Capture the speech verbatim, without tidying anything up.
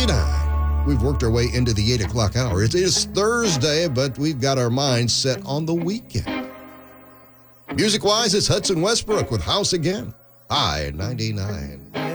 fifty-nine. We've worked our way into the eight o'clock hour. It is Thursday, but we've got our minds set on the weekend. Music-wise, it's Hudson Westbrook with House Again. High ninety-nine.